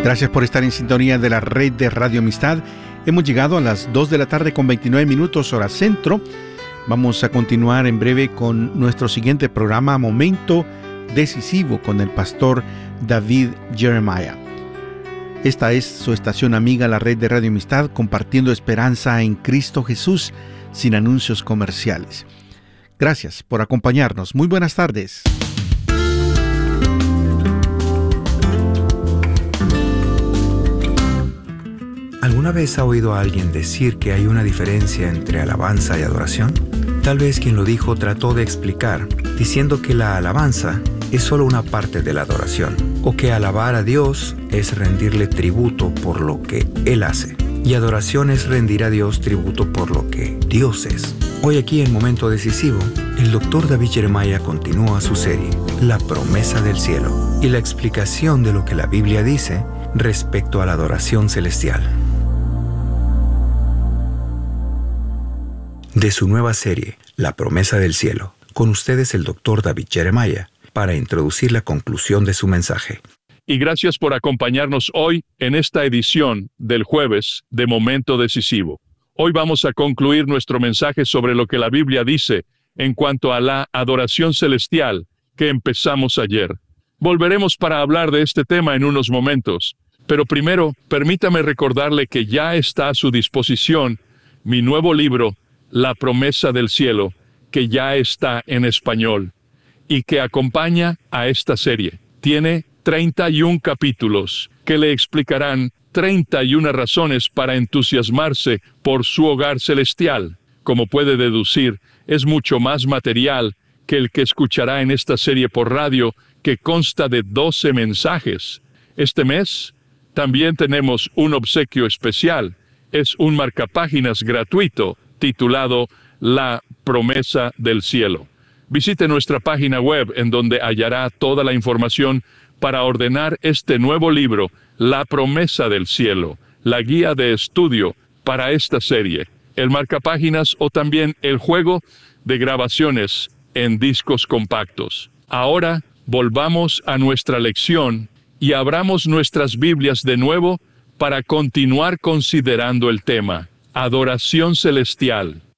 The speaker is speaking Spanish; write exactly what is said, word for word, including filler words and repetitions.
Gracias por estar en sintonía de la red de Radio Amistad. Hemos llegado a las dos de la tarde con veintinueve minutos hora centro. Vamos a continuar en breve con nuestro siguiente programa, Momento Decisivo, con el pastor David Jeremiah. Esta es su estación amiga, la red de Radio Amistad, compartiendo esperanza en Cristo Jesús sin anuncios comerciales. Gracias por acompañarnos. Muy buenas tardes. ¿Alguna vez ha oído a alguien decir que hay una diferencia entre alabanza y adoración? Tal vez quien lo dijo trató de explicar, diciendo que la alabanza es solo una parte de la adoración, o que alabar a Dios es rendirle tributo por lo que Él hace, y adoración es rendir a Dios tributo por lo que Dios es. Hoy aquí en Momento Decisivo, el doctor David Jeremiah continúa su serie, La Promesa del Cielo, y la explicación de lo que la Biblia dice respecto a la adoración celestial. De su nueva serie, La Promesa del Cielo, con ustedes el doctor David Jeremiah, para introducir la conclusión de su mensaje. Y gracias por acompañarnos hoy en esta edición del jueves de Momento Decisivo. Hoy vamos a concluir nuestro mensaje sobre lo que la Biblia dice en cuanto a la adoración celestial que empezamos ayer. Volveremos para hablar de este tema en unos momentos, pero primero permítame recordarle que ya está a su disposición mi nuevo libro, La Promesa del Cielo, que ya está en español y que acompaña a esta serie. Tiene treinta y un capítulos que le explicarán treinta y una razones para entusiasmarse por su hogar celestial. Como puede deducir, es mucho más material que el que escuchará en esta serie por radio, que consta de doce mensajes. Este mes también tenemos un obsequio especial. Es un marcapáginas gratuito titulado La Promesa del Cielo. Visite nuestra página web en donde hallará toda la información para ordenar este nuevo libro, La Promesa del Cielo, la guía de estudio para esta serie, el marcapáginas o también el juego de grabaciones en discos compactos. Ahora volvamos a nuestra lección y abramos nuestras Biblias de nuevo para continuar considerando el tema, adoración celestial.